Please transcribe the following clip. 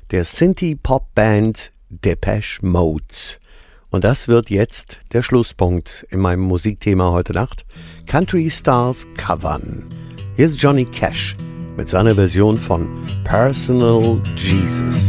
der Synthie-Pop-Band Depeche Mode. Und das wird jetzt der Schlusspunkt in meinem Musikthema heute Nacht. Country Stars covern. Hier ist Johnny Cash mit seiner Version von Personal Jesus.